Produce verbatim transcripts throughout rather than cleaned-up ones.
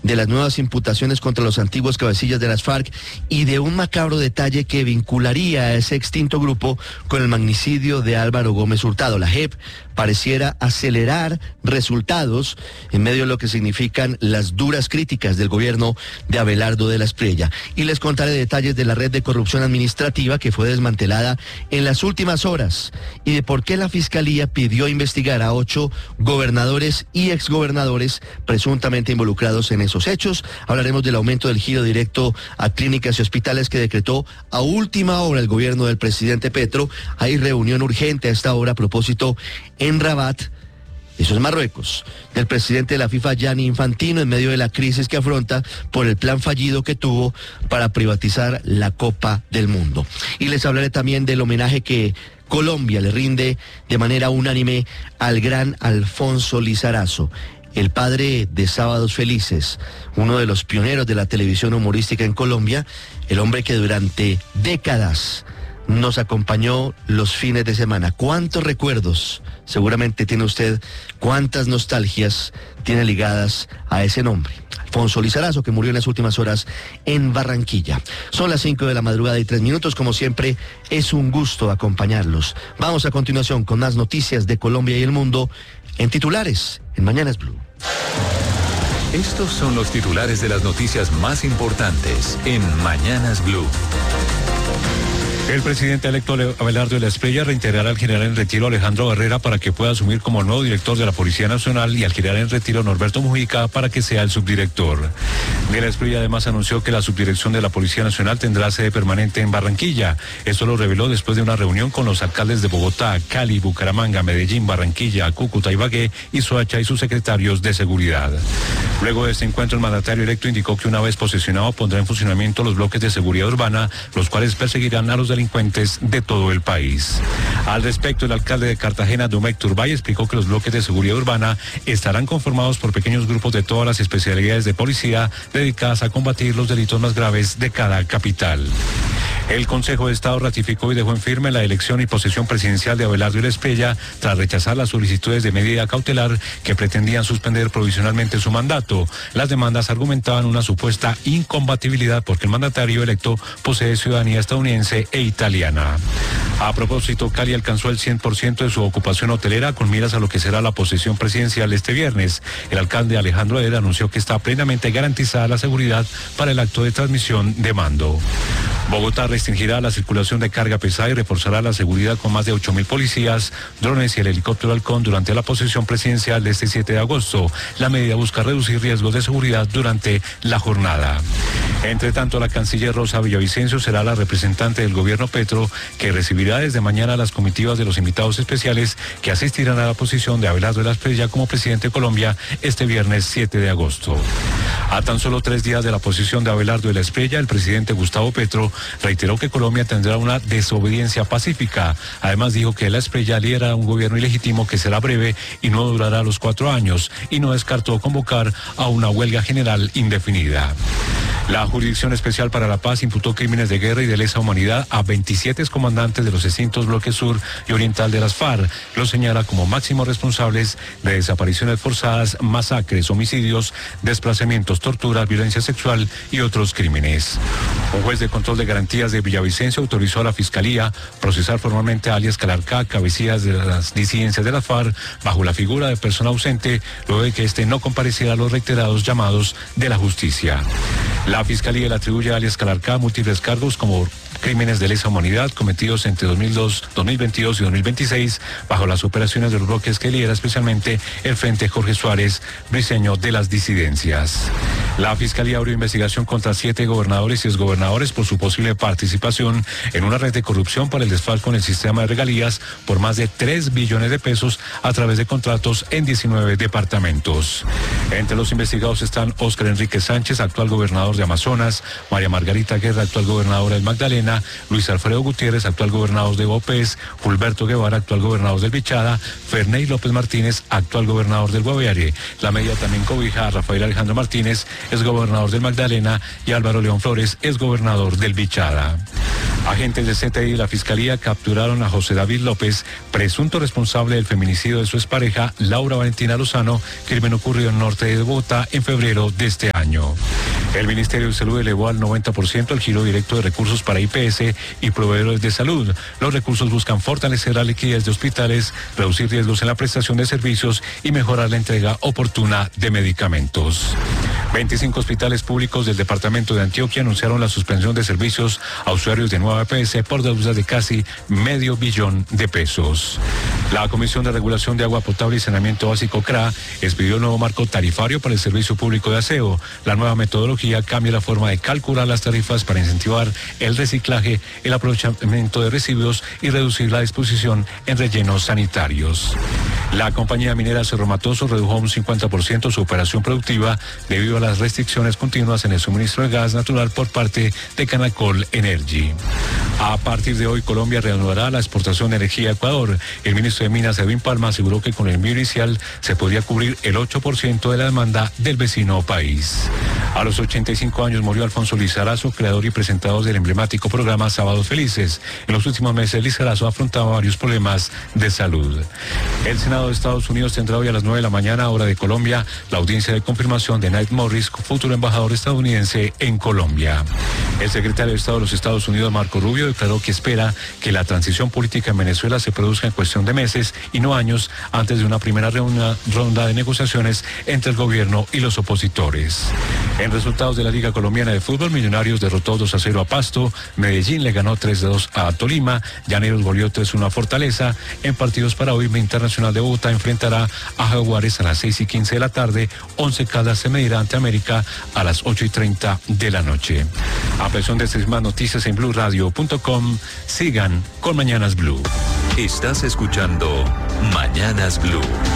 de las nuevas imputaciones contra los antiguos cabecillas de las FARC y de un macabro detalle que vincularía a ese extinto grupo con el magnicidio de Álvaro Gómez Hurtado. La J E P pareciera acelerar resultados en medio de lo que significan las duras críticas del gobierno de Abelardo de la Espriella. Y les contaré detalles de la red de corrupción administrativa que fue desmantelada en las últimas horas y de por qué la Fiscalía pidió investigar a ocho gobernadores y exgobernadores presuntamente involucrados en esos hechos. Hablaremos del aumento del giro directo a clínicas y hospitales que decretó a última hora el gobierno del presidente Petro. Hay reunión urgente a esta hora a propósito en Rabat, eso es Marruecos, del presidente de la FIFA, Gianni Infantino, en medio de la crisis que afronta por el plan fallido que tuvo para privatizar la Copa del Mundo. Y les hablaré también del homenaje que Colombia le rinde de manera unánime al gran Alfonso Lizarazo, el padre de Sábados Felices, uno de los pioneros de la televisión humorística en Colombia, el hombre que durante décadas nos acompañó los fines de semana. ¿Cuántos recuerdos seguramente tiene usted? ¿Cuántas nostalgias tiene ligadas a ese nombre? Alfonso Lizarazo, que murió en las últimas horas en Barranquilla. Son las cinco de la madrugada y tres minutos. Como siempre, es un gusto acompañarlos. Vamos a continuación con más noticias de Colombia y el mundo en titulares en Mañanas Blue. Estos son los titulares de las noticias más importantes en Mañanas Blue. El presidente electo Abelardo de la Espriella reiterará al general en retiro Alejandro Barrera para que pueda asumir como nuevo director de la Policía Nacional y al general en retiro Norberto Mujica para que sea el subdirector. De la Espriella además anunció que la subdirección de la Policía Nacional tendrá sede permanente en Barranquilla. Esto lo reveló después de una reunión con los alcaldes de Bogotá, Cali, Bucaramanga, Medellín, Barranquilla, Cúcuta, Ibagué y Soacha y sus secretarios de seguridad. Luego de este encuentro, el mandatario electo indicó que una vez posesionado pondrá en funcionamiento los bloques de seguridad urbana, los cuales perseguirán a los delincuentes de todo el país. Al respecto, el alcalde de Cartagena, Dumec Turbay, explicó que los bloques de seguridad urbana estarán conformados por pequeños grupos de todas las especialidades de policía dedicadas a combatir los delitos más graves de cada capital. El Consejo de Estado ratificó y dejó en firme la elección y posesión presidencial de Abelardo de la Espriella tras rechazar las solicitudes de medida cautelar que pretendían suspender provisionalmente su mandato. Las demandas argumentaban una supuesta incompatibilidad porque el mandatario electo posee ciudadanía estadounidense e italiana. A propósito, Cali alcanzó el cien por ciento de su ocupación hotelera con miras a lo que será la posesión presidencial este viernes. El alcalde Alejandro Eder anunció que está plenamente garantizada la seguridad para el acto de transmisión de mando. Bogotá restringirá la circulación de carga pesada y reforzará la seguridad con más de ocho mil policías, drones y el helicóptero Halcón durante la posesión presidencial de este siete de agosto. La medida busca reducir riesgos de seguridad durante la jornada. Entre tanto, la canciller Rosa Villavicencio será la representante del gobierno Petro que recibirá desde mañana las comitivas de los invitados especiales que asistirán a la posición de Abelardo de la Espriella como presidente de Colombia este viernes siete de agosto. A tan solo tres días de la posición de Abelardo de la Espriella, el presidente Gustavo Petro reiteró que Colombia tendrá una desobediencia pacífica. Además dijo que la Espriella lidera un gobierno ilegítimo que será breve y no durará los cuatro años y no descartó convocar a una huelga general indefinida. La Jurisdicción Especial para la Paz imputó crímenes de guerra y de lesa humanidad a veintisiete comandantes de los extintos bloques sur y oriental de las FARC. Los señala como máximos responsables de desapariciones forzadas, masacres, homicidios, desplazamientos, torturas, violencia sexual y otros crímenes. Un juez de control de garantías de Villavicencio autorizó a la Fiscalía procesar formalmente a alias Calarcá, cabecillas de las disidencias de la FARC, bajo la figura de persona ausente, luego de que éste no compareciera a los reiterados llamados de la justicia. La Fiscalía le atribuye a alias Calarcá múltiples cargos como crímenes de lesa humanidad cometidos entre dos mil dos, dos mil veintidós y dos mil veintiséis bajo las operaciones de los bloques que lidera especialmente el Frente Jorge Suárez, briseño de las disidencias. La Fiscalía abrió investigación contra siete gobernadores y exgobernadores por su posible participación en una red de corrupción para el desfalco en el sistema de regalías por más de tres billones de pesos a través de contratos en diecinueve departamentos. Entre los investigados están Óscar Enrique Sánchez, actual gobernador de Amazonas, María Margarita Guerra, actual gobernadora del Magdalena, Luis Alfredo Gutiérrez, actual gobernador de Bopés, Fulberto Guevara, actual gobernador del Bichada, Ferney López Martínez, actual gobernador del Guaviare. La medida también cobija a Rafael Alejandro Martínez, es gobernador del Magdalena, y Álvaro León Flores, es gobernador del Bichada. Agentes de C T I y la Fiscalía capturaron a José David López, presunto responsable del feminicidio de su expareja Laura Valentina Lozano, crimen ocurrido en el norte de Bogotá en febrero de este año. El Ministerio de Salud elevó al noventa por ciento el giro directo de recursos para I P S y proveedores de salud. Los recursos buscan fortalecer la liquidez de hospitales, reducir riesgos en la prestación de servicios y mejorar la entrega oportuna de medicamentos. veinticinco hospitales públicos del departamento de Antioquia anunciaron la suspensión de servicios a usuarios de Nueva E P S por deudas de casi medio billón de pesos. La Comisión de Regulación de Agua Potable y Saneamiento Básico C R A expidió un nuevo marco tarifario para el servicio público de aseo. La nueva metodología cambia la forma de calcular las tarifas para incentivar el reciclaje, el aprovechamiento de residuos y reducir la disposición en rellenos sanitarios. La compañía minera Cerro Matoso redujo un cincuenta por ciento su operación productiva debido a las restricciones continuas en el suministro de gas natural por parte de Canacol Energy. A partir de hoy, Colombia reanudará la exportación de energía a Ecuador. El ministro de Minas, Edwin Palma, aseguró que con el envío inicial se podría cubrir el ocho por ciento de la demanda del vecino país. A los ochenta y cinco años murió Alfonso Lizarazo, creador y presentador del emblemático programa Sábados Felices. En los últimos meses, Lizarazo afrontaba varios problemas de salud. El Senado de Estados Unidos tendrá hoy a las nueve de la mañana, hora de Colombia, la audiencia de confirmación de Knight Morris, futuro embajador estadounidense en Colombia. El secretario de Estado de los Estados Unidos, Marco Rubio, declaró que espera que la transición política en Venezuela se produzca en cuestión de meses y no años antes de una primera reunión, ronda de negociaciones entre el gobierno y los opositores. En resultados de la Liga Colombiana de Fútbol, Millonarios derrotó dos a cero a Pasto, Medellín le ganó tres a dos a Tolima, Llaneros goleó tres a uno a Fortaleza. En partidos para hoy, Internacional de Bogotá enfrentará a Jaguares a las seis y quince de la tarde, Once Caldas se medirá ante América a las ocho y treinta de la noche. A presión de estas más noticias en blue radio punto com, sigan con Mañanas Blue. Estás escuchando Mañanas Blue.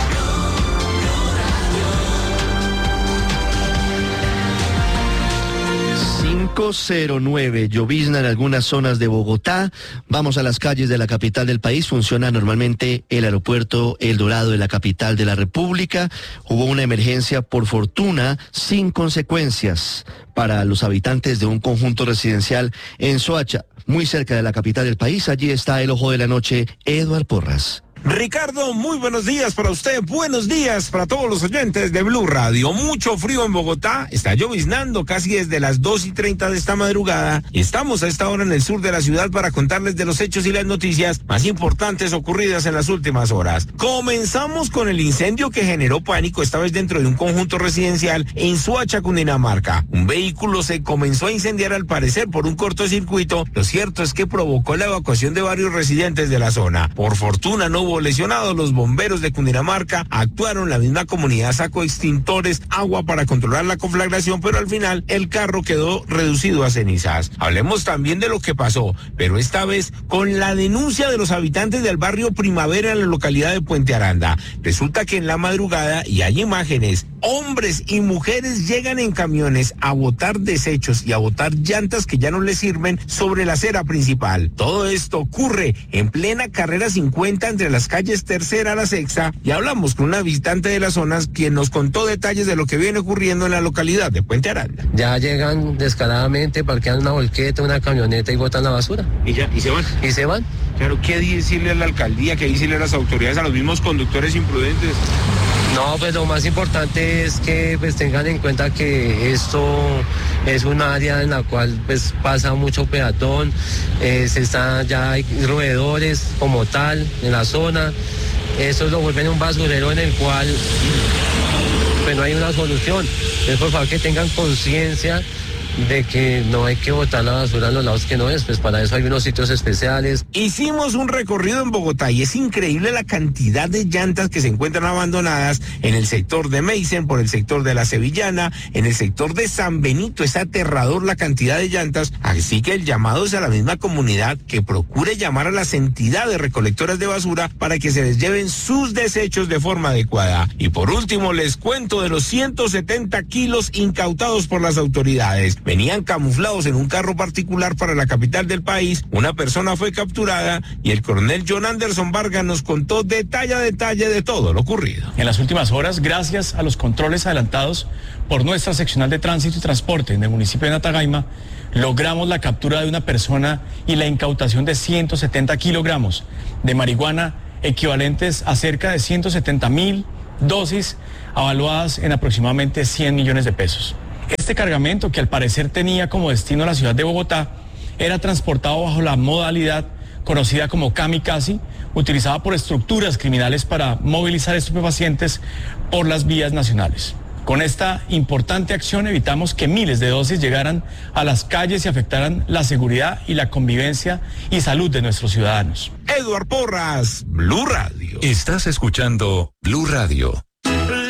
cinco cero nueve, llovizna en algunas zonas de Bogotá. Vamos a las calles de la capital del país. Funciona normalmente el aeropuerto El Dorado de la capital de la República. Hubo una emergencia, por fortuna, sin consecuencias para los habitantes de un conjunto residencial en Soacha, muy cerca de la capital del país. Allí está el ojo de la noche, Eduard Porras. Ricardo, muy buenos días para usted, buenos días para todos los oyentes de Blue Radio. Mucho frío en Bogotá, está lloviznando casi desde las dos y treinta de esta madrugada. Estamos a esta hora en el sur de la ciudad para contarles de los hechos y las noticias más importantes ocurridas en las últimas horas. Comenzamos con el incendio que generó pánico, esta vez dentro de un conjunto residencial en Soacha, Cundinamarca. Un vehículo se comenzó a incendiar al parecer por un cortocircuito. Lo cierto es que provocó la evacuación de varios residentes de la zona. Por fortuna no hubo lesionados. Los bomberos de Cundinamarca actuaron, la misma comunidad sacó extintores, agua para controlar la conflagración, pero al final el carro quedó reducido a cenizas. Hablemos también de lo que pasó, pero esta vez con la denuncia de los habitantes del barrio Primavera en la localidad de Puente Aranda. Resulta que en la madrugada, y hay imágenes, hombres y mujeres llegan en camiones a botar desechos y a botar llantas que ya no les sirven sobre la acera principal. Todo esto ocurre en plena carrera cincuenta entre las calles Tercera a la Sexta, y hablamos con una visitante de las zonas quien nos contó detalles de lo que viene ocurriendo en la localidad de Puente Aranda. Ya llegan descaradamente, parquean una volqueta, una camioneta y botan la basura. ¿Y ya? ¿Y se van? Y se van. Claro, ¿qué decirle a la alcaldía, qué decirle a las autoridades, a los mismos conductores imprudentes? No, pues lo más importante es que pues tengan en cuenta que esto es un área en la cual pues pasa mucho peatón, eh, se está, ya hay roedores como tal en la zona. Eso lo vuelven un basurero en el cual pues no hay una solución. Entonces por favor que tengan conciencia de que no hay que botar la basura en los lados que no es, pues para eso hay unos sitios especiales. Hicimos un recorrido en Bogotá y es increíble la cantidad de llantas que se encuentran abandonadas en el sector de Meisen, por el sector de la Sevillana, en el sector de San Benito. Es aterrador la cantidad de llantas, así que el llamado es a la misma comunidad que procure llamar a las entidades recolectoras de basura para que se les lleven sus desechos de forma adecuada. Y por último les cuento de los ciento setenta kilos incautados por las autoridades. venían camuflados en un carro particular para la capital del país. Una persona fue capturada y el coronel John Anderson Vargas nos contó detalle a detalle de todo lo ocurrido. En las últimas horas, gracias a los controles adelantados por nuestra seccional de tránsito y transporte en el municipio de Natagaima, logramos la captura de una persona y la incautación de ciento setenta kilogramos de marihuana, equivalentes a cerca de ciento setenta mil dosis, avaluadas en aproximadamente cien millones de pesos. Este cargamento, que al parecer tenía como destino la ciudad de Bogotá, era transportado bajo la modalidad conocida como kamikaze, utilizada por estructuras criminales para movilizar estupefacientes por las vías nacionales. Con esta importante acción evitamos que miles de dosis llegaran a las calles y afectaran la seguridad y la convivencia y salud de nuestros ciudadanos. Eduard Porras, Blue Radio. Estás escuchando Blue Radio.